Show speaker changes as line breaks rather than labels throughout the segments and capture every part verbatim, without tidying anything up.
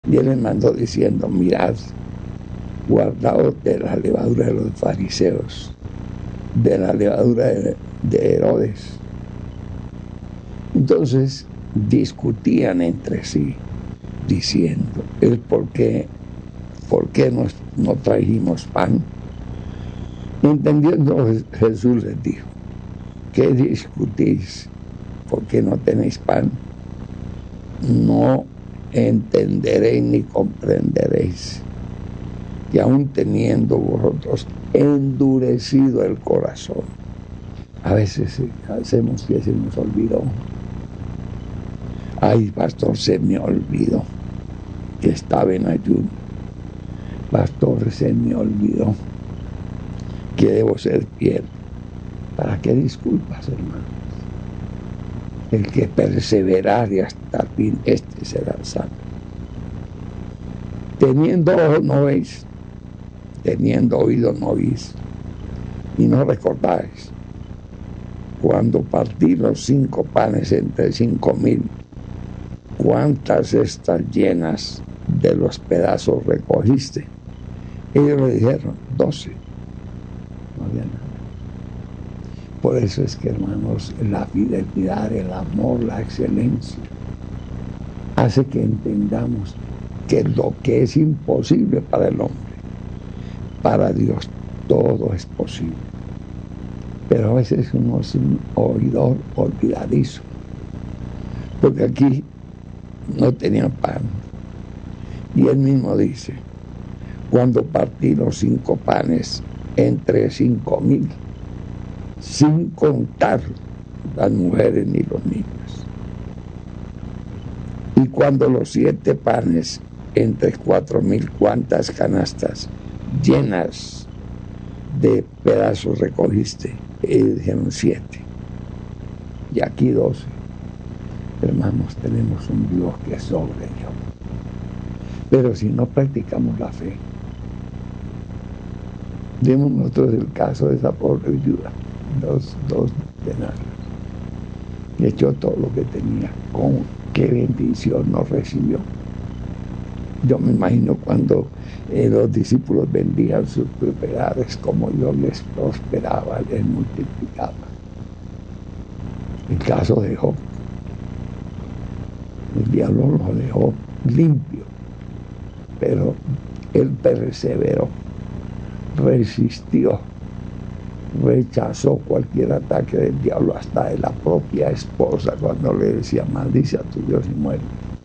Y él les mandó diciendo: mirad, guardaos de la levadura de los fariseos, de la levadura de, de Herodes. Entonces discutían entre sí, diciendo: ¿el por qué, por qué nos, no trajimos pan? Entendiendo, Jesús les dijo: ¿qué discutís? ¿Por qué no tenéis pan? No entenderéis ni comprenderéis, y aún teniendo vosotros endurecido el corazón. A veces hacemos que se nos olvidó. Ay, pastor, se me olvidó que estaba en ayuno. Pastor, se me olvidó que debo ser fiel. ¿Para qué disculpas, hermanos? El que perseverare hasta el fin, este será salvo. Teniendo ojos no veis, teniendo oídos no oís, y no recordáis cuando partí los cinco panes entre cinco mil, cuántas cestas llenas de los pedazos recogiste. Ellos le dijeron: doce. No había nada. Por eso es que, hermanos, la fidelidad, el amor, la excelencia hace que entendamos que lo que es imposible para el hombre, para Dios todo es posible. Pero a veces uno es un oidor olvidadizo, porque aquí no tenían pan. Y él mismo dice: cuando partí los cinco panes entre cinco mil, sin contar las mujeres ni los niños. Y cuando los siete panes entre cuatro mil, ¿cuántas canastas llenas de pedazos recogiste? Y dijeron: siete. Y aquí doce. Hermanos, tenemos un Dios que es sobre Dios. Pero si no practicamos la fe, vemos nosotros el caso de esa pobre viuda, dos, dos denarios, echó todo lo que tenía. Con qué bendición nos recibió. Yo me imagino cuando eh, los discípulos vendían sus propiedades, como Dios les prosperaba, les multiplicaba. El caso de Job, el diablo lo dejó limpio, pero él perseveró, resistió, rechazó cualquier ataque del diablo, hasta de la propia esposa, cuando le decía: maldice a tu Dios y muere.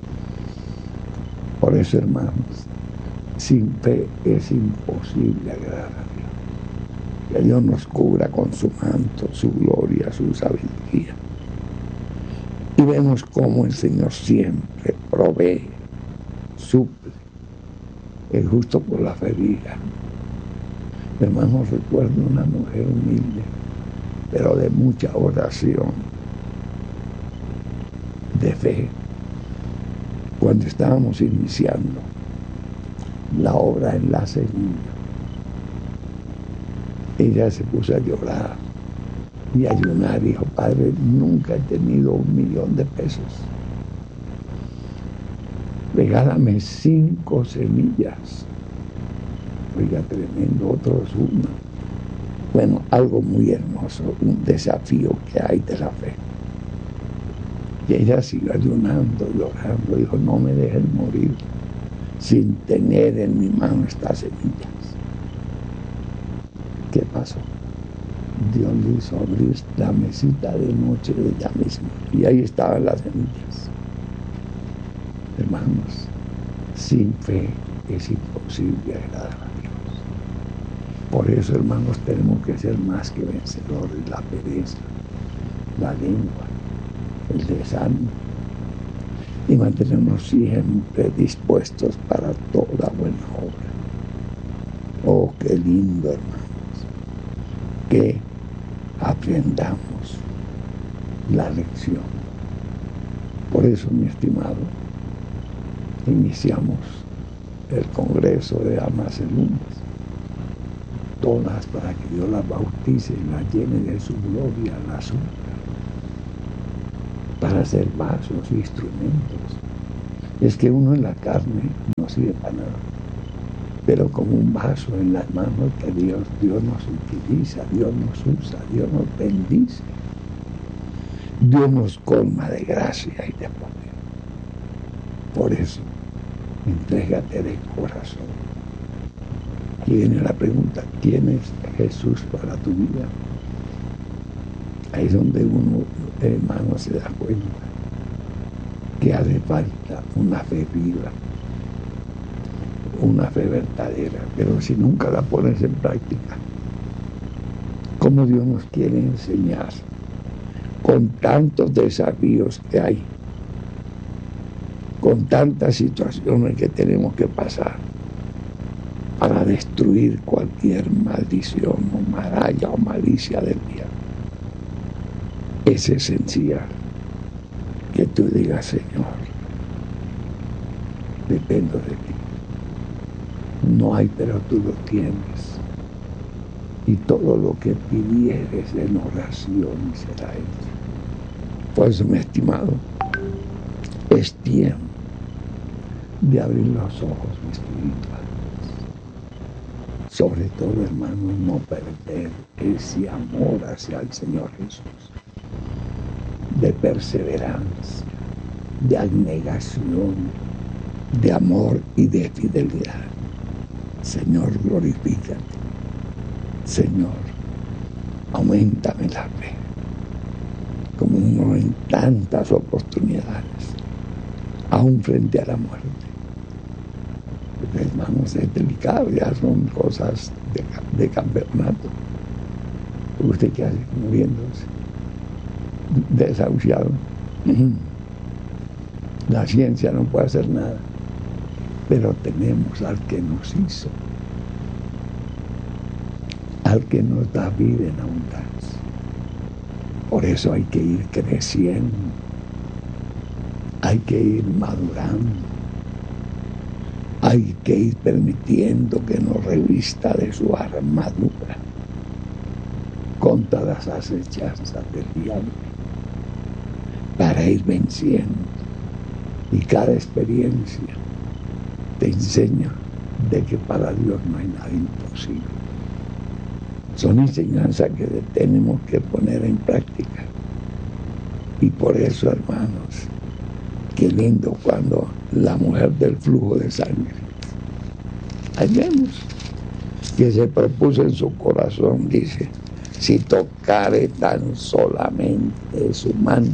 Por eso, hermanos, sin fe es imposible agradar a Dios. Que Dios nos cubra con su manto, su gloria, su sabiduría. Y vemos cómo el Señor siempre provee, suple. El justo por la fe vivirá. Hermanos, recuerdo una mujer humilde, pero de mucha oración, de fe. Cuando estábamos iniciando la obra en la semilla, ella se puso a llorar y a ayunar. Dijo: Padre, nunca he tenido un millón de pesos. Regálame cinco semillas. Oiga, tremendo, otros uno. Bueno, algo muy hermoso, un desafío que hay de la fe. Y ella siguió ayunando, llorando. Dijo: no me dejen morir sin tener en mi mano estas semillas. ¿Qué pasó? Dios le hizo abrir la mesita de noche de ella misma, y ahí estaban las semillas. Hermanos, sin fe es imposible agradar a Dios. Por eso, hermanos, tenemos que ser más que vencedores. La pereza, la lengua, el desánimo, y mantenernos siempre dispuestos para toda buena obra. Oh, qué lindo, hermanos, que aprendamos la lección. Por eso, mi estimado, iniciamos el Congreso de Damas en Lunas, todas para que Dios las bautice y las llene de su gloria, las unja, para ser vasos, instrumentos Es que uno en la carne no sirve para nada, pero como un vaso en las manos de Dios, Dios nos utiliza, Dios nos usa, Dios nos bendice, Dios nos colma de gracia y de poder. Por eso, entrégate de corazón. Aquí viene la pregunta, ¿quién es Jesús para tu vida? Ahí es donde uno, hermano, se da cuenta que hace falta una fe viva, una fe verdadera, pero si nunca la pones en práctica, ¿cómo Dios nos quiere enseñar con tantos desafíos que hay, con tantas situaciones que tenemos que pasar para destruir cualquier maldición o maralla o malicia del diablo? Es esencial que tú digas, Señor, dependo de ti. No hay, pero tú lo tienes. Y todo lo que pidieres en oración será hecho. Por eso, mi estimado, es tiempo de abrir los ojos espirituales. Sobre todo, hermano, no perder ese amor hacia el Señor Jesús, de perseverancia, de abnegación, de amor y de fidelidad. Señor, glorifícate. Señor, auméntame la fe, como uno en tantas oportunidades, aún frente a la muerte. Porque, hermanos, es delicado, ya son cosas de, de campeonato. ¿Usted qué hace? Muriéndose, desahuciado. La ciencia no puede hacer nada, pero tenemos al que nos hizo, al que nos da vida en abundancia. Por eso hay que ir creciendo, hay que ir madurando, hay que ir permitiendo que nos revista de su armadura contra las acechanzas del diablo, para ir venciendo. Y cada experiencia te enseña de que para Dios no hay nada imposible. Son enseñanzas que tenemos que poner en práctica. Y por eso, hermanos, qué lindo cuando la mujer del flujo de sangre, ahí vemos que se propuso en su corazón, dice, si tocare tan solamente su mano,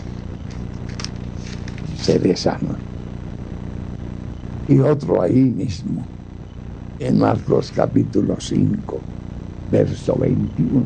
seré sana. Y otro ahí mismo, en Marcos capítulo cinco, verso veintiuno.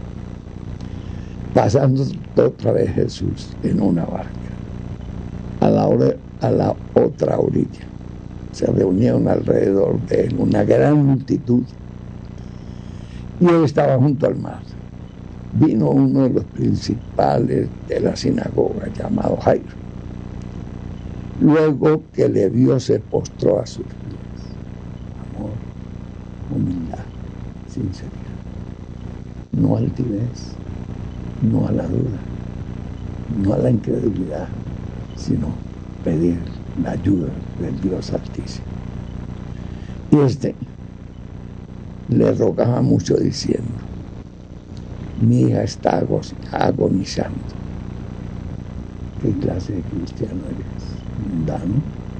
Pasando otra vez Jesús en una barca, a la, hora, a la otra orilla, se reunieron alrededor de él una gran multitud, y él estaba junto al mar. Vino uno de los principales de la sinagoga, llamado Jairo. Luego que le vio, se postró a sus pies. Amor, humildad, sinceridad. No altivez, no a la duda, no a la incredulidad, sino pedir la ayuda del Dios Altísimo. Y este le rogaba mucho diciendo, mi hija está agonizando. ¿Qué clase de cristiano eres? Mundano.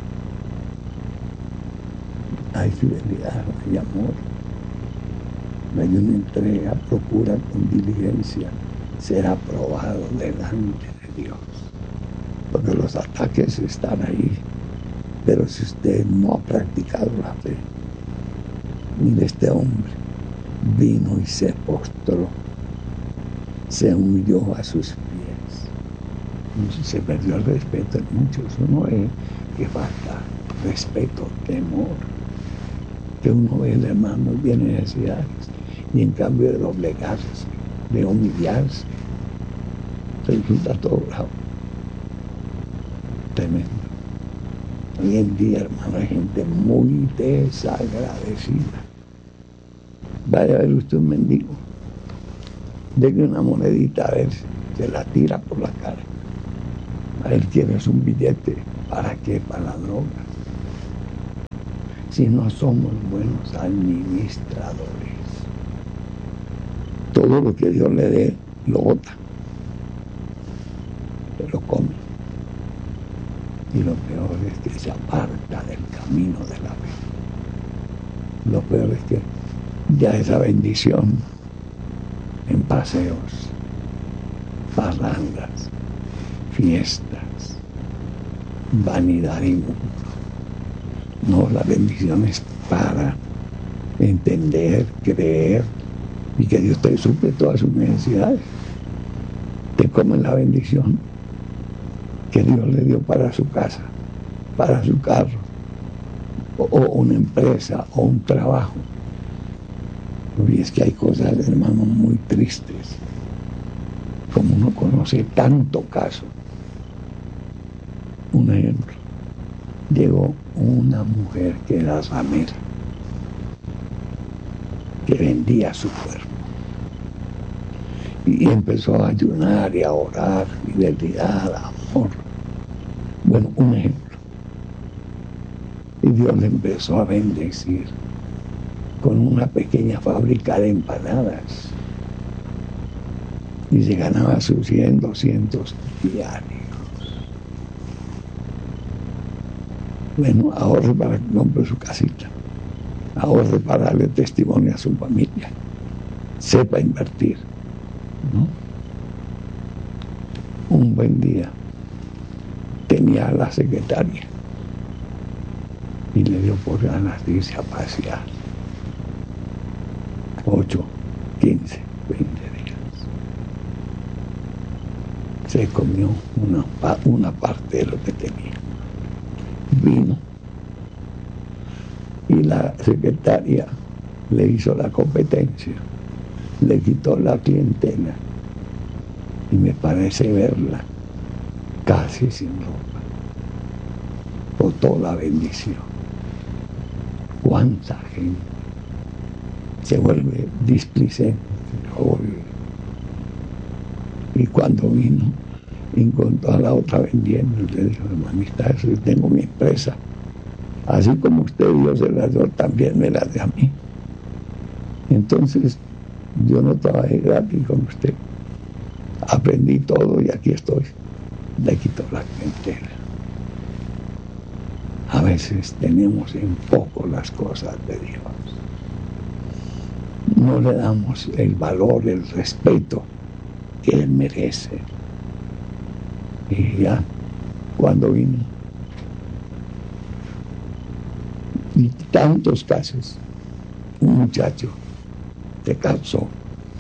Hay fidelidad, hay amor, hay una entrega, procura con diligencia ser aprobado delante de Dios, porque los ataques están ahí, pero si usted no ha practicado la fe, mire, este hombre vino y se postró, se humilló a sus pies. Se perdió el respeto en muchos. Uno ve que falta respeto, temor, que uno ve el hermano bien en necesidades, y en cambio de doblegarse, de humillarse, resulta todo bravo. Tremendo. Hoy en día, hermano, hay gente muy desagradecida. Vaya a ver usted un mendigo, deje una monedita, a ver, se la tira por la cara. A él tienes un billete, ¿Para qué? Para la droga. Si no somos buenos administradores, todo lo que Dios le dé, lo bota, se lo come. Y lo peor es que se aparta del camino de la fe. Lo peor es que ya esa bendición en paseos, parrandas, fiestas, vanidad y mundo. No, la bendición es para entender, creer y que Dios te suple todas sus necesidades. Te comen la bendición que Dios le dio para su casa, para su carro, o, o una empresa, o un trabajo. Y es que hay cosas, hermano, muy tristes. Como uno conoce tanto caso. Un ejemplo. Llegó una mujer que era ramera, que vendía su cuerpo. Y empezó a ayunar y a orar, fidelidad, amor. Bueno, un ejemplo. Y Dios le empezó a bendecir con una pequeña fábrica de empanadas. Y se ganaba sus cien, doscientos diarios. Bueno, ahorre para que compre su casita. Ahorre para darle testimonio a su familia. Sepa invertir, ¿no? Un buen día tenía a la secretaria y le dio por ganas de irse a pasear. ocho, quince, veinte días. Se comió una, una parte de lo que tenía. Vino y la secretaria le hizo la competencia, le quitó la clientela y me parece verla casi sin ropa. Botó la bendición. ¿Cuánta gente se vuelve displicente? Y cuando vino, encontró a la otra vendiendo y le dijo: hermanita, yo tengo mi empresa. Así como usted Dios se la dio, también me la dio a mí. Entonces, yo no trabajé gratis con usted. Aprendí todo y aquí estoy. Le quitó la clientela. A veces tenemos en poco las cosas de Dios. No le damos el valor, el respeto que Él merece. Y ya, cuando vino, y tantos casos, un muchacho se casó.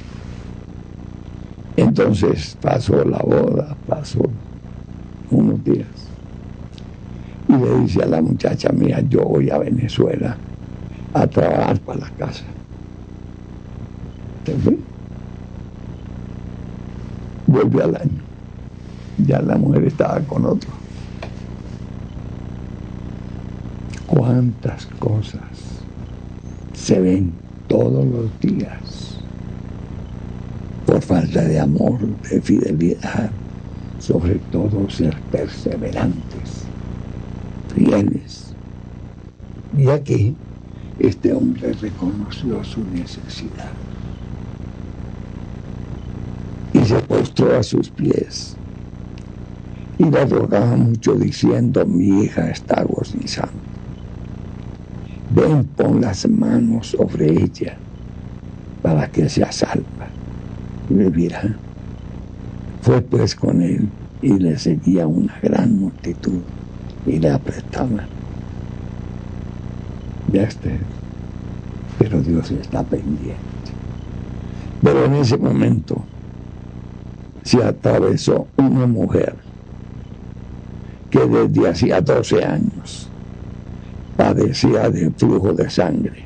Entonces pasó la boda, pasó unos días. Y le dice a la muchacha: mía, yo voy a Venezuela a trabajar para la casa. ¿Se fue? Volvió al año. Ya la mujer estaba con otro. ¿Cuántas cosas se ven todos los días por falta de amor, de fidelidad? Sobre todo ser perseverantes, fieles. Y aquí este hombre reconoció su necesidad y se postró a sus pies y la rogaba mucho diciendo: mi hija está agonizando, ven, pon las manos sobre ella para que sea salva y vivirá. Fue pues con él y le seguía una gran multitud y le apretaban. Ya esté, pero Dios está pendiente. Pero en ese momento se atravesó una mujer que desde hacía doce años padecía de flujo de sangre.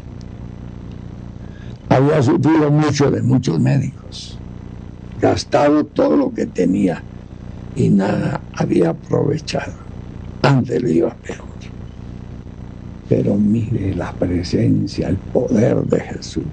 Había sufrido mucho de muchos médicos, gastado todo lo que tenía y nada había aprovechado. Antes le iba peor. Pero mire la presencia, el poder de Jesús.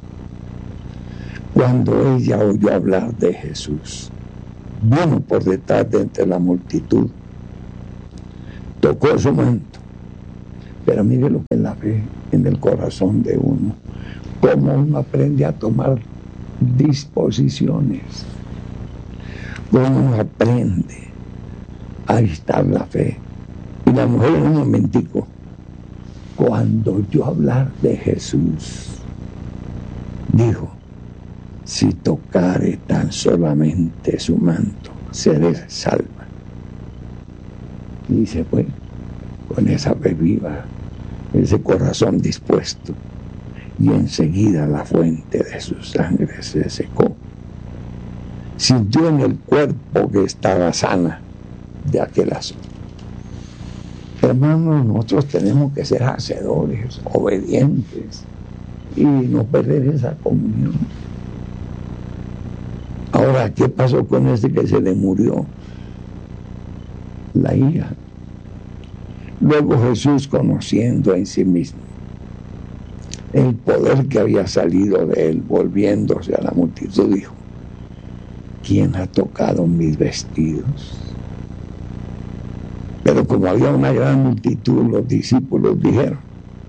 Cuando ella oyó hablar de Jesús, vino por detrás de entre la multitud, tocó su manto. Pero mire lo que es la fe en el corazón de uno, cómo uno aprende a tomar disposiciones, cómo uno aprende a estar la fe. Y la mujer, en un momentico, cuando oyó hablar de Jesús, dijo: si tocare tan solamente su manto, seré salva. Y se fue con esa fe viva, ese corazón dispuesto, y enseguida la fuente de su sangre se secó. Sintió en el cuerpo que estaba sana de aquel asunto. Hermanos, nosotros tenemos que ser hacedores, obedientes, y no perder esa comunión. Ahora, ¿qué pasó con este que se le murió la hija? Luego Jesús, conociendo en sí mismo el poder que había salido de él, volviéndose a la multitud, dijo: ¿quién ha tocado mis vestidos? Pero como había una gran multitud, los discípulos dijeron: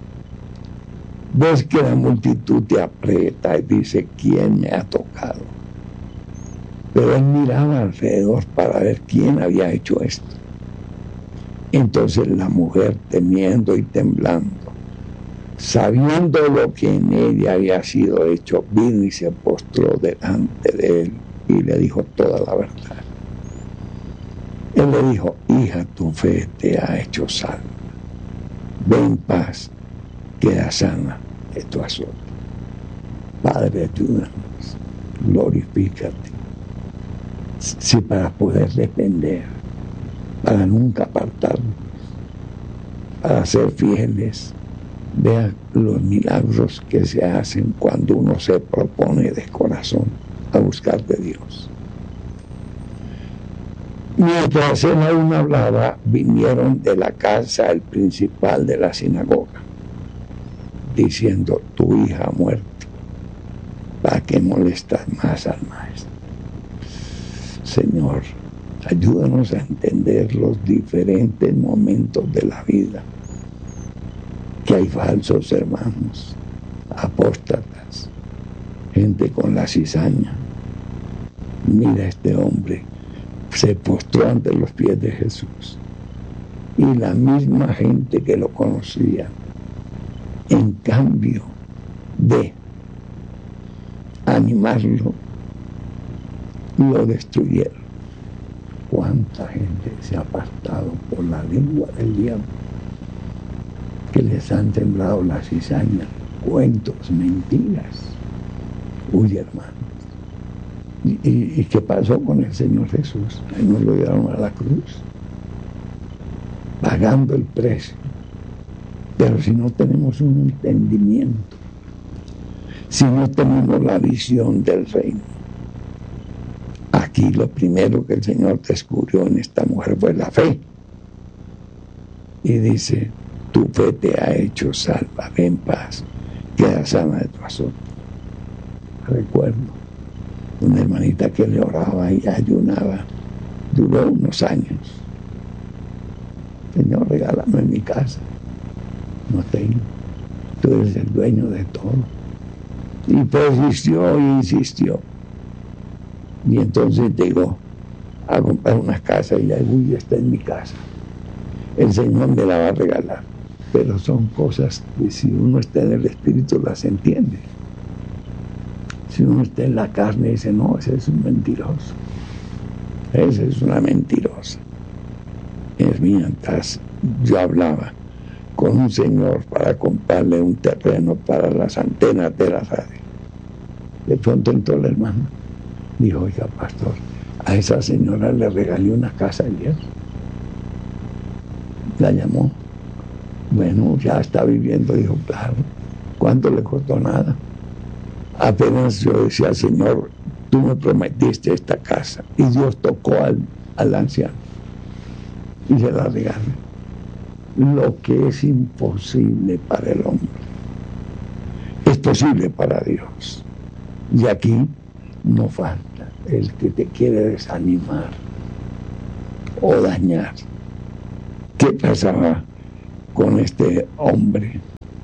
ves que la multitud te aprieta y dice: ¿quién me ha tocado? Pero él miraba alrededor para ver quién había hecho esto. Entonces la mujer, temiendo y temblando, sabiendo lo que en ella había sido hecho, vino y se postró delante de él y le dijo toda la verdad. Él le dijo: hija, tu fe te ha hecho salva. Ve en paz, queda sana de tu azote. Padre, ayúdanos, glorifícate. Si para poder depender, para nunca apartarnos, para ser fieles, vea los milagros que se hacen cuando uno se propone de corazón a buscar de Dios. Mientras él aún hablaba, vinieron de la casa el principal de la sinagoga, diciendo: tu hija ha muerto, ¿para qué molestas más al maestro? Señor, ayúdanos a entender los diferentes momentos de la vida, que hay falsos hermanos, apóstatas, gente con la cizaña. Mira, este hombre se postró ante los pies de Jesús, y la misma gente que lo conocía, en cambio de animarlo, lo destruyeron. ¿Cuánta gente se ha apartado por la lengua del diablo? Que les han sembrado la cizaña, cuentos, mentiras. Uy, hermanos. ¿Y, y, ¿Y qué pasó con el Señor Jesús? Ahí nos lo llevaron a la cruz, pagando el precio. Pero si no tenemos un entendimiento, si no tenemos la visión del reino, aquí lo primero que el Señor descubrió en esta mujer fue la fe. Y dice: tu fe te ha hecho salva, ve en paz, queda sana de tu azote. Recuerdo una hermanita que le oraba y ayunaba, duró unos años. Señor, regálame mi casa. No tengo, tú eres el dueño de todo. Y persistió y insistió. Y entonces llegó a comprar una casa y le dijo: uy, esta es mi casa, el Señor me la va a regalar. Pero son cosas que si uno está en el Espíritu las entiende. Si uno está en la carne dice: no, ese es un mentiroso, esa es una mentirosa. Es mientras yo hablaba con un señor para comprarle un terreno para las antenas de la radio, de pronto entró el hermano, dijo: oiga, pastor, a esa señora le regalé una casa ayer. La llamó. Bueno, ya está viviendo. Dijo: claro. ¿Cuánto le costó? Nada. Apenas yo decía: Señor, tú me prometiste esta casa. Y Dios tocó al, al anciano y se la regaló. Lo que es imposible para el hombre es posible para Dios. Y aquí no falta el que te quiere desanimar o dañar. ¿Qué pasaba con este hombre?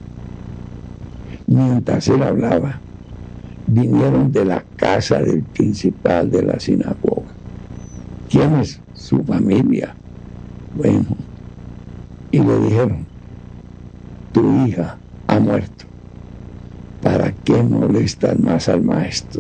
Mientras él hablaba, vinieron de la casa del principal de la sinagoga. ¿Quién es? Su familia. Bueno, y le dijeron: tu hija ha muerto. ¿Para qué molestas más al maestro?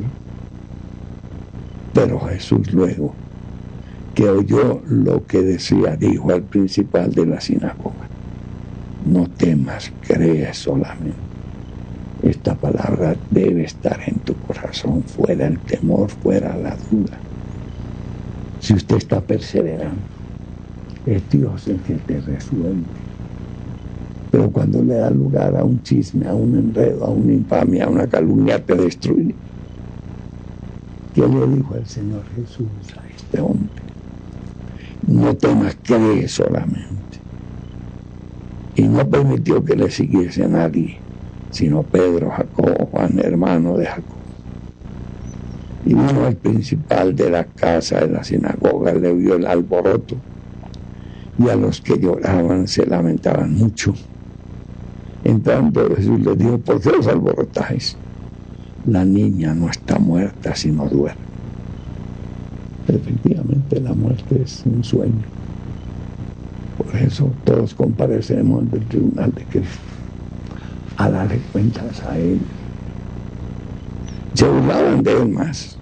Pero Jesús, luego que oyó lo que decía, dijo al principal de la sinagoga: no temas, cree solamente. Esta palabra debe estar en tu corazón, fuera el temor, fuera la duda. Si usted está perseverando, es Dios el que te resuelve. Pero cuando le da lugar a un chisme, a un enredo, a una infamia, a una calumnia, te destruye. ¿Qué le dijo el Señor Jesús a este hombre? No temas, cree solamente. Y no permitió que le siguiese nadie, sino Pedro, Jacobo, Juan, hermano de Jacobo. Y vino el principal de la casa de la sinagoga, le vio el alboroto, y a los que lloraban se lamentaban mucho. Entrando Jesús les dijo: ¿por qué os alborotáis? La niña no está muerta, sino duerme. Efectivamente, la muerte es un sueño. Por eso todos comparecemos ante el tribunal de Cristo a darle cuentas a Él. Se burlaban de Él más.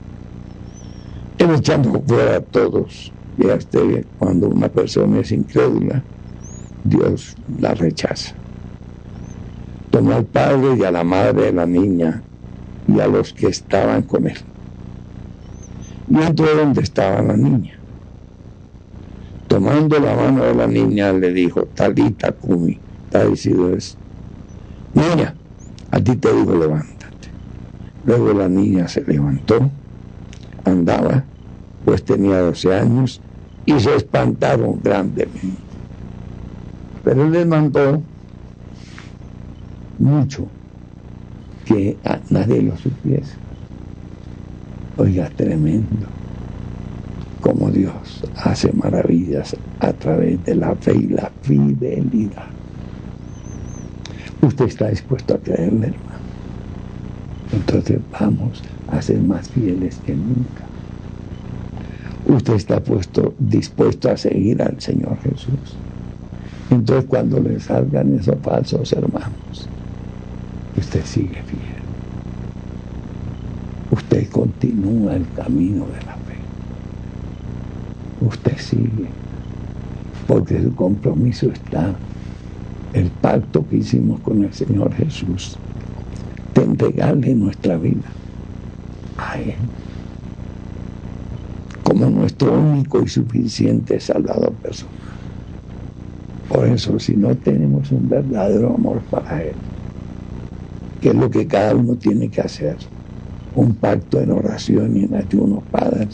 Él echando fuera a todos. Y hasta cuando una persona es incrédula, Dios la rechaza. Tomó al padre y a la madre de la niña y a los que estaban con él. Y entró donde estaba la niña. Tomando la mano de la niña, le dijo: Talita cumi, traducido es: niña, a ti te digo, levántate. Luego la niña se levantó, andaba, pues tenía doce años, y se espantaron grandemente. Pero él les mandó mucho que a nadie lo supiese. Oiga, tremendo como Dios hace maravillas a través de la fe y la fidelidad. Usted está dispuesto a creerle, hermano. Entonces vamos a ser más fieles que nunca. Usted está puesto, dispuesto a seguir al Señor Jesús. Entonces cuando le salgan esos falsos hermanos, usted sigue fiel. Usted continúa el camino de la fe. Usted sigue, porque su compromiso está, el pacto que hicimos con el Señor Jesús, de entregarle nuestra vida a Él como nuestro único y suficiente Salvador personal. Por eso, si no tenemos un verdadero amor para Él, que es lo que cada uno tiene que hacer, un pacto en oración y en ayuno, Padre,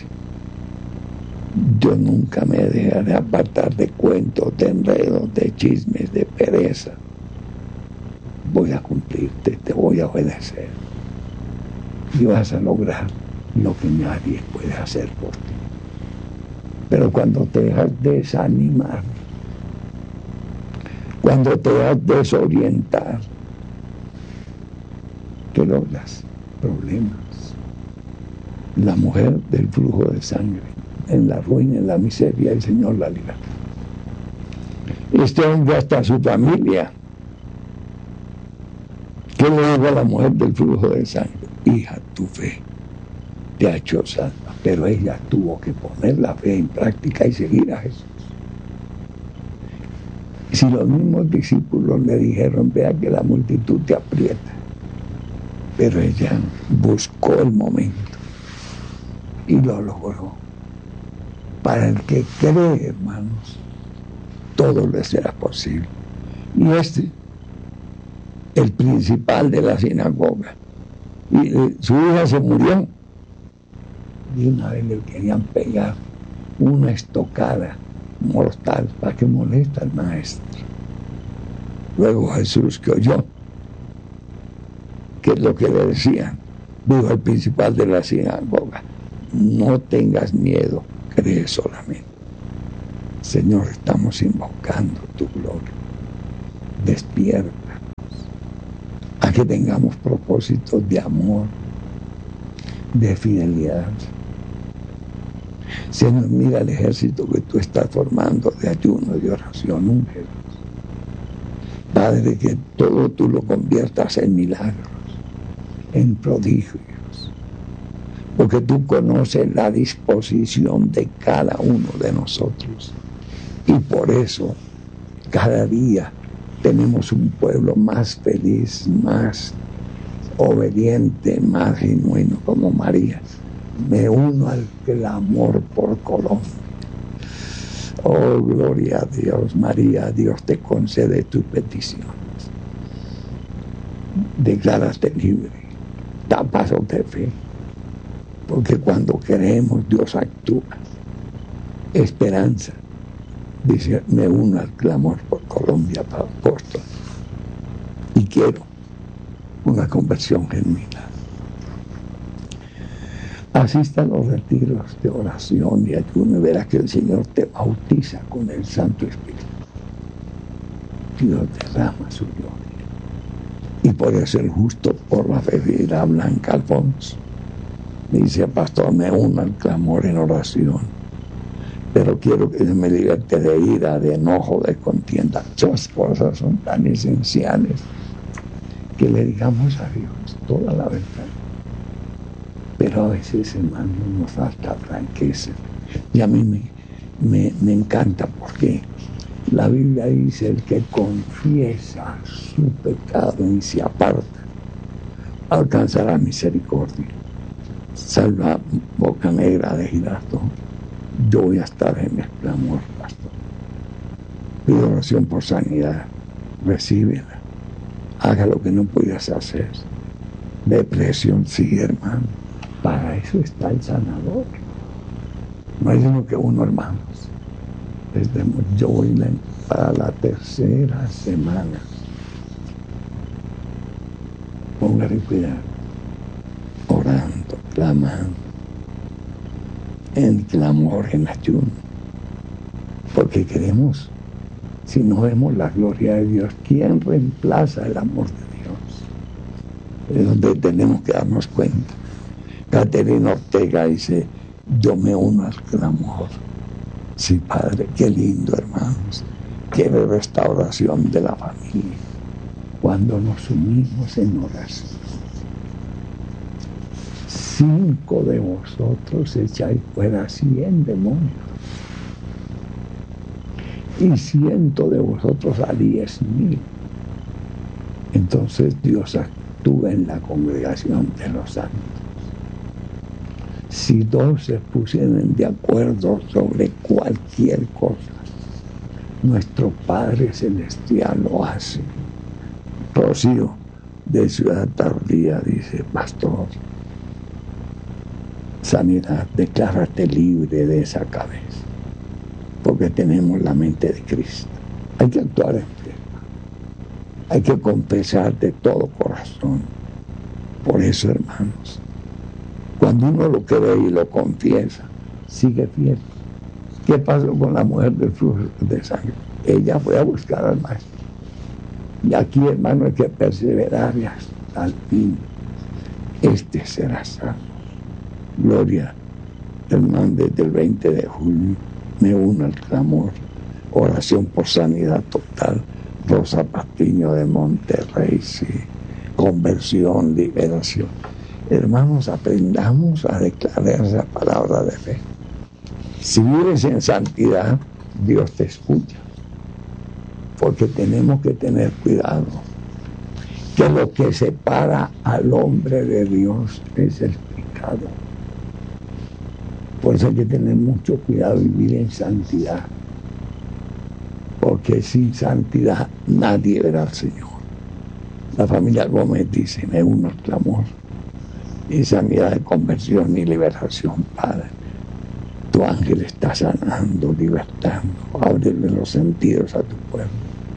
yo nunca me dejaré apartar de cuentos, de enredos, de chismes, de pereza. Voy a cumplirte, te voy a obedecer. Y vas a lograr lo que nadie puede hacer por ti. Pero cuando te dejas desanimar, cuando te dejas desorientar, ¿qué logras? Problemas. La mujer del flujo de sangre, en la ruina, en la miseria, el Señor la libera. Este hombre, hasta su familia, ¿qué le dijo a la mujer del flujo de sangre? Hija, tu fe te ha hecho salva. Pero ella tuvo que poner la fe en práctica y seguir a Jesús. Si los mismos discípulos le dijeron: vea que la multitud te aprieta, pero ella buscó el momento y lo logró. Para el que cree, hermanos, todo le será posible. Y este, el principal de la sinagoga, y su hija se murió, y una vez le querían pegar una estocada mortal para que moleste al maestro. Luego Jesús, que oyó que es lo que le decían, dijo al principal de la sinagoga: no tengas miedo, cree solamente. Señor, estamos invocando tu gloria. Despierta a que tengamos propósitos de amor, de fidelidad. Señor, mira el ejército que tú estás formando de ayuno, de oración, úngelos. Padre, que todo tú lo conviertas en milagros, en prodigios, porque tú conoces la disposición de cada uno de nosotros. Y por eso, cada día tenemos un pueblo más feliz, más obediente, más genuino, como María. Me uno al clamor por Colombia. Oh, gloria a Dios, María, Dios te concede tus peticiones. Declárate libre, da pasos de fe, porque cuando queremos, Dios actúa. Esperanza, dice, me uno al clamor por Colombia, para apóstol, y quiero una conversión genuina. Asista a los retiros de oración y ayuno y verás que el Señor te bautiza con el Santo Espíritu. Dios derrama su gloria. Y por eso el justo por la fe vivirá. Blanca Alfonso me dice, pastor, me uno al clamor en oración, pero quiero que me liberte de ira, de enojo, de contienda. Esas cosas son tan esenciales que le digamos a Dios toda la verdad. Pero a veces, hermano, nos falta franqueza. Y a mí me, me, me encanta porque la Biblia dice, el que confiesa su pecado y se aparta, alcanzará misericordia. Salva Boca Negra de Girardot. Yo voy a estar en el clamor, pastor. Pido oración por sanidad. Recíbela. Haga lo que no puedas hacer. Depresión, sí, hermano. Para eso está el sanador. No es lo que uno, hermanos. Desde yo voy para la tercera semana. Póngale cuidado. Orando, clamando. En clamor, en ayuno. Porque queremos, si no vemos la gloria de Dios, ¿quién reemplaza el amor de Dios? Es donde tenemos que darnos cuenta. Caterina Ortega dice, yo me uno al clamor. Sí, Padre, qué lindo, hermanos. Qué restauración de la familia. Cuando nos unimos en oración. Cinco de vosotros echáis fuera cien demonios. Y ciento de vosotros a diez mil. Entonces Dios actúa en la congregación de los santos. Si dos se pusieran de acuerdo sobre cualquier cosa, nuestro Padre Celestial lo hace. Rocío de Ciudad Tardía dice, pastor, sanidad, declárate libre de esa cabeza, porque tenemos la mente de Cristo. Hay que actuar en fe, hay que confesar de todo corazón. Por eso, hermanos, cuando uno lo cree y lo confiesa, sigue fiel. ¿Qué pasó con la mujer del flujo de sangre? Ella fue a buscar al maestro. Y aquí, hermano, hay que perseverar y hasta el fin. Este será salvo. Gloria, hermano, desde el veinte de julio me uno al clamor. Oración por sanidad total. Rosa Patiño de Monterrey, sí. Conversión, liberación. Hermanos, aprendamos a declarar esa palabra de fe. Si vives en santidad, Dios te escucha. Porque tenemos que tener cuidado. Que lo que separa al hombre de Dios es el pecado. Por eso hay que tener mucho cuidado y vivir en santidad. Porque sin santidad nadie verá al Señor. La familia Gómez dice, me uno al clamor. Y sanidad de conversión y liberación, Padre. Tu ángel está sanando, libertando, ábrele los sentidos a tu pueblo.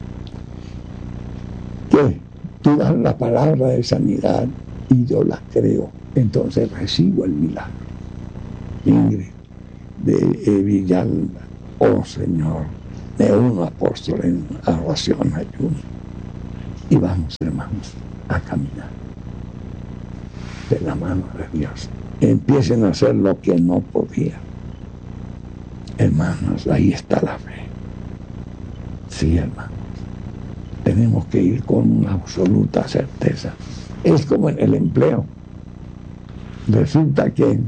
¿Qué? Tú das la palabra de sanidad y yo la creo, entonces recibo el milagro. Ingrid de eh, Villalba, oh Señor, me uno apóstol en oración, ayuno. Y vamos, hermanos, a caminar de la mano de Dios. Empiecen a hacer lo que no podían. Hermanos, ahí está la fe. Sí, hermanos. Tenemos que ir con una absoluta certeza. Es como en el empleo. Resulta que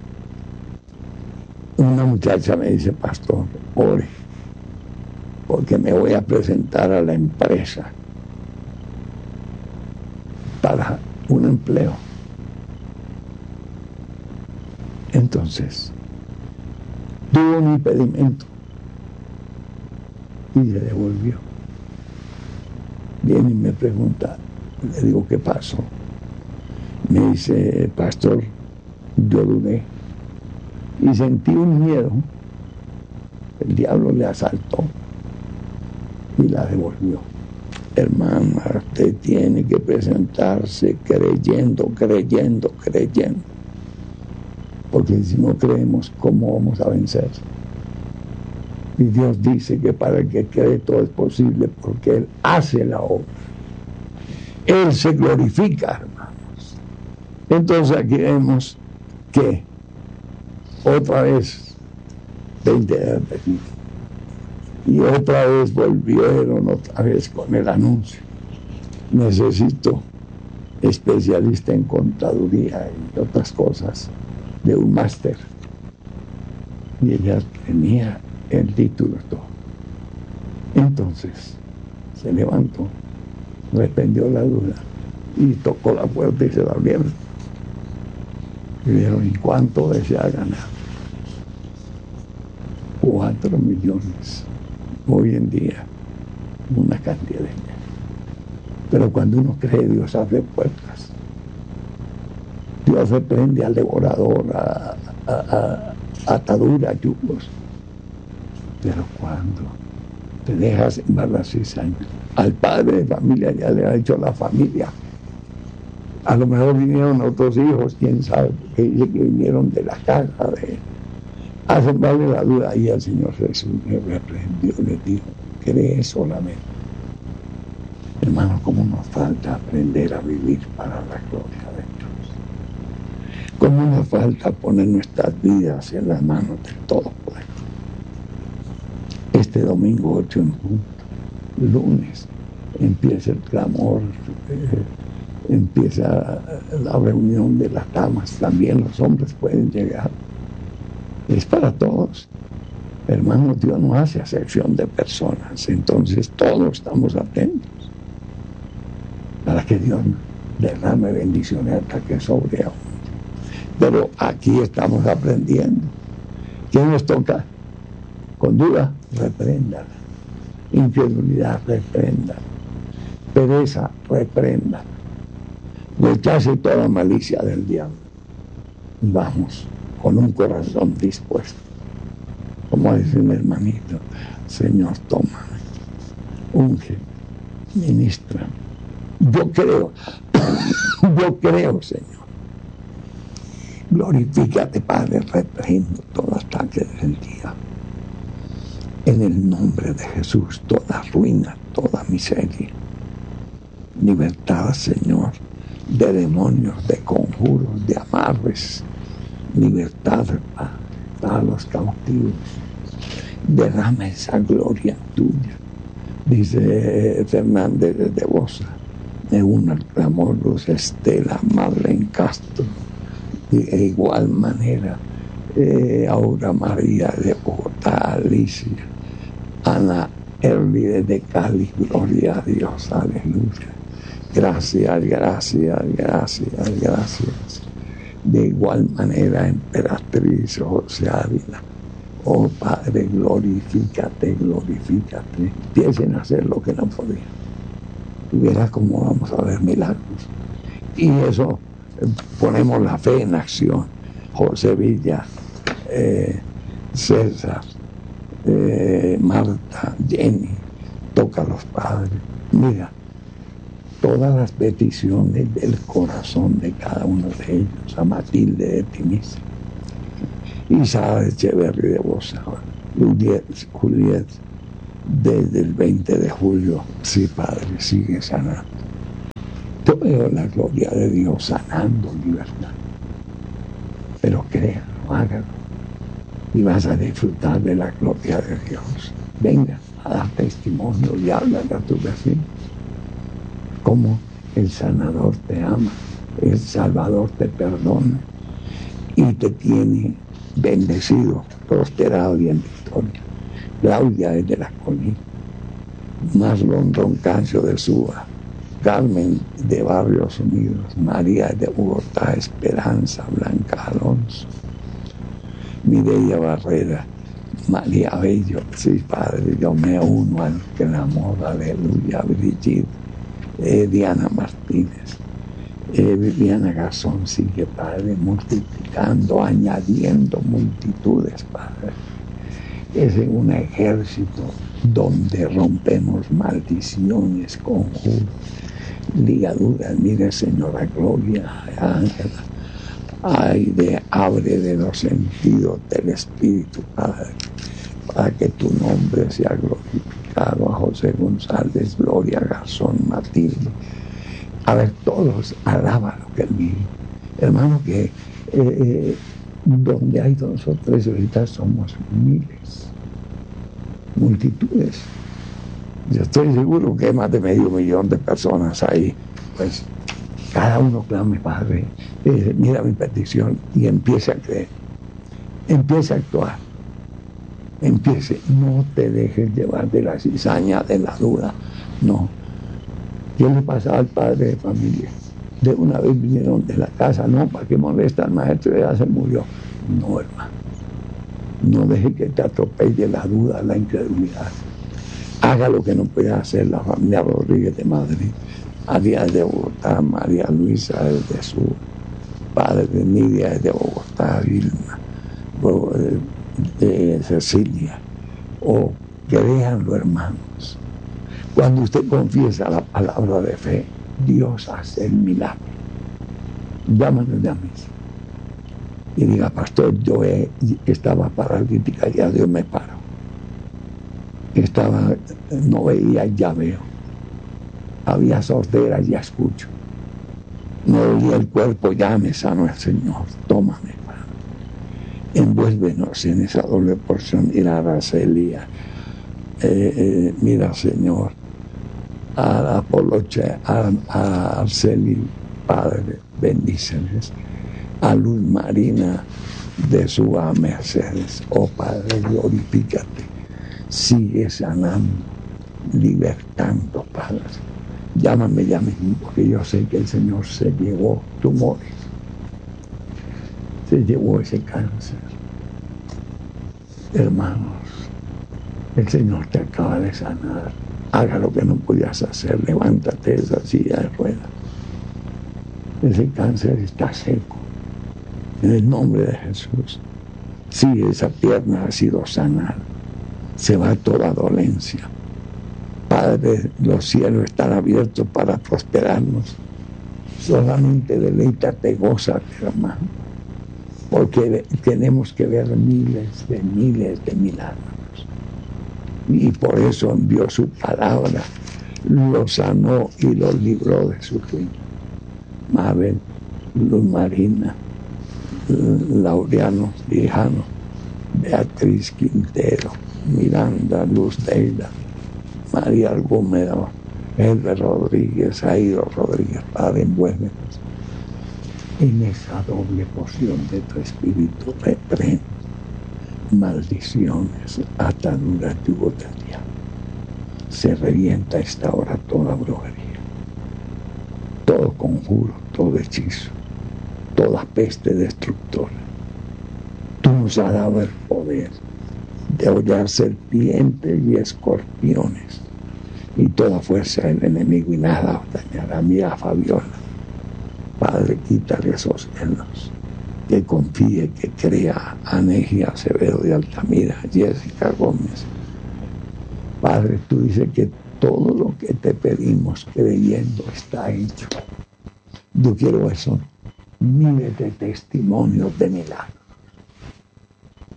una muchacha me dice, pastor, ore, porque me voy a presentar a la empresa para un empleo. Entonces, tuvo un impedimento y se devolvió. Viene y me pregunta, le digo, ¿qué pasó? Me dice, pastor, yo dudé y sentí un miedo. El diablo le asaltó y la devolvió. Hermana, usted tiene que presentarse creyendo, creyendo, creyendo. Porque si no creemos, ¿cómo vamos a vencer? Y Dios dice que para el que cree todo es posible, porque Él hace la obra. Él se glorifica, hermanos. Entonces aquí vemos que otra vez veinte de abril, y otra vez volvieron otra vez con el anuncio. Necesito especialista en contaduría y otras cosas de un máster. Y ella tenía el título todo. Entonces se levantó, reprendió la duda y tocó la puerta y se la abrieron. Y dijeron, ¿y cuánto desea ganar? Cuatro millones. Hoy en día, una cantidad de dinero. Pero cuando uno cree, Dios abre puertas. Dios reprende al devorador, a, a, a, a atadura, a yugos. Pero cuando te dejas embarrar seis años, al padre de familia ya le ha hecho la familia. A lo mejor vinieron otros hijos, quién sabe, porque dice que vinieron de la casa de él. A sembrarle la duda, y el Señor Jesús le reprendió, le dijo, cree solamente. Hermanos, ¿cómo nos falta aprender a vivir para la gloria de Dios? ¿Cómo nos falta poner nuestras vidas en las manos del Todopoderoso? Este domingo ocho en punto, lunes, empieza el clamor, eh, empieza la reunión de las damas, también los hombres pueden llegar. Es para todos. Hermanos, Dios no hace acepción de personas, entonces todos estamos atentos para que Dios derrame bendiciones hasta que sobre aún. Pero aquí estamos aprendiendo. ¿Quién nos toca? Con duda, repréndala. Incredulidad, repréndala. Pereza, repréndala. Rechace toda malicia del diablo. Vamos, con un corazón dispuesto. Como dice mi hermanito, Señor, tómame, unge, ministra. Yo creo, yo creo, Señor. Glorifícate, Padre, reprendo todo ataque del diablo. En el nombre de Jesús, toda ruina, toda miseria. Libertad, Señor, de demonios, de conjuros, de amarres. Libertad, Padre, a los cautivos. Derrama esa gloria tuya. Dice Fernández de Bosa, de un clamor, Luz Estela, Madeleine Castro, de igual manera, eh, Aura María de Bogotá, Alicia, Ana Erli de Cali, gloria a Dios, aleluya. Gracias, gracias, gracias, gracias. De igual manera, Emperatriz José Ávila, oh Padre, glorifícate, glorifícate. Empiecen a hacer lo que no podían. Y verás cómo vamos a ver milagros. Y eso, eh, ponemos la fe en acción. José Villa, eh, César, eh, Marta, Jenny, toca a los padres. Mira, todas las peticiones del corazón de cada uno de ellos, a Matilde de Timisa, Isabel Echeverri de Bosa, Juliet, Juliet, desde el veinte de julio, sí, Padre, sigue sanando. Yo veo la gloria de Dios sanando libertad. Pero créalo, hágalo. Y vas a disfrutar de la gloria de Dios. Venga a dar testimonio y háblale a tu vecino. Cómo el sanador te ama, el Salvador te perdona y te tiene bendecido, prosperado y en victoria. Claudia es de la Colina, Marlon Roncancio de Suba, Carmen de Barrios Unidos, María de Bogotá, Esperanza Blanca Alonso, Mireya Barrera, María Bello, sí, Padre, yo me uno al clamor, aleluya, Brigitte, eh, Diana Martínez, eh, Viviana Garzón, sigue, Padre, multiplicando, añadiendo multitudes, Padre. Es en un ejército donde rompemos maldiciones, conjuros, ligaduras. Mire, Señora Gloria, Ángela, ay, de, abre de los sentidos del Espíritu, Padre, para que tu nombre sea glorificado. A José González, Gloria Garzón, Matilde, a ver, todos alaban lo que él vive. Hermano, que eh, donde hay dos o tres ahorita somos miles, multitudes. Yo estoy seguro que hay más de medio millón de personas ahí. Pues cada uno clame, Padre, eh, mira mi petición y empiece a creer, empiece a actuar, empiece, no te dejes llevar de la cizaña, de la duda, no. Yo le pasaba al padre de familia, de una vez vinieron de la casa, no, ¿para qué molesta al maestro? Ya se murió. No, hermano, no deje que te atropelle la duda, la incredulidad. Haga lo que no puede hacer la familia Rodríguez de Madrid, María de Bogotá, María Luisa de su padre, de Nidia de Bogotá, Vilma, de Cecilia, o créanlo, hermanos. Cuando usted confiesa la palabra de fe, Dios hace el milagro. Llámanos de a mí y diga, pastor, yo he, estaba paralítica, ya Dios me paró. Estaba, no veía, ya veo. Había sordera, ya escucho. No dolía el cuerpo, ya me sano el Señor. Tómame, Padre. Envuélvenos en esa doble porción. Mira a Araceli, eh, eh, mira, Señor, a Apoloche, a, a Arceli, Padre, bendíceles. A Luz Marina de su a Mercedes, oh Padre, glorifícate. Sigue sanando, libertando, Padre. Llámame ya mismo, porque yo sé que el Señor se llevó tumores, se llevó ese cáncer. Hermanos, el Señor te acaba de sanar. Haga lo que no podías hacer, levántate de esa silla de ruedas. Ese cáncer está seco. En el nombre de Jesús. Sí, esa pierna ha sido sanada. Se va toda dolencia. Padre, los cielos están abiertos para prosperarnos. Solamente deleítate, gózate, hermano. Porque tenemos que ver miles de miles de milagros. Y por eso envió su palabra, lo sanó y lo libró de su fin. Mabel, Luz Marina, Laureano Viejano, Beatriz Quintero, Miranda Luz Deida, María Argumedo, Edgar Rodríguez, Airo Rodríguez, Padre, envuélvenos en esa doble porción de tu espíritu. Reprende maldiciones, ataduras, yugo del diablo. Se revienta a esta hora toda brujería, todo conjuro, todo hechizo, toda peste destructora. Tú nos has dado el poder de hollar serpientes y escorpiones y toda fuerza del enemigo, y nada dañará a mí, a Fabiola. Padre, quítale esos celos, que confíe, que crea. A Negia Acevedo de Altamira, Jessica Gómez. Padre, tú dices que todo lo que te pedimos creyendo está hecho. Yo quiero eso, miles de testimonios de milagros.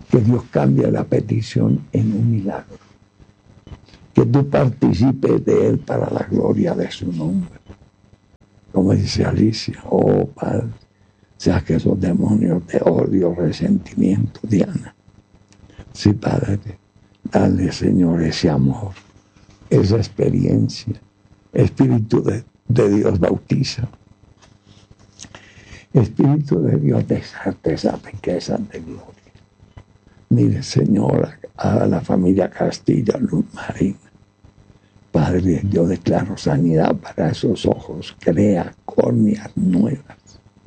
que Dios cambie la petición en un milagro. Que tú participes de él para la gloria de su nombre. Como dice Alicia, oh Padre, sea que esos demonios de odio, resentimiento, Diana. Sí, Padre, dale, Señor, ese amor, esa experiencia. Espíritu de, de Dios bautiza. Espíritu de Dios, desate esa riqueza de gloria. Mire, Señor, a la familia Castilla, Luz Marina. Padre, yo declaro sanidad para esos ojos. Crea córneas nuevas.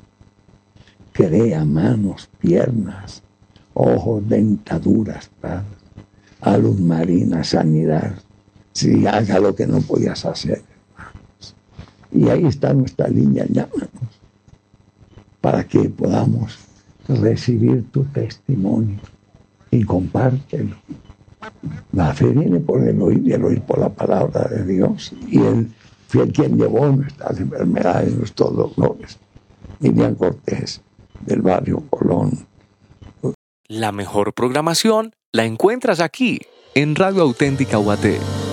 Crea manos, piernas, ojos, dentaduras, Padre. A Luz Marina, sanidad. Si haga lo que no podías hacer, hermanos. Y ahí está nuestra línea, llámanos. Para que podamos recibir tu testimonio y compártelo. La fe viene por el oír y el oír por la palabra de Dios. Y Él fue quien llevó nuestras enfermedades, nuestros dolores. Miriam Cortés, del barrio Colón.
La mejor programación la encuentras aquí, en Radio Auténtica U A T.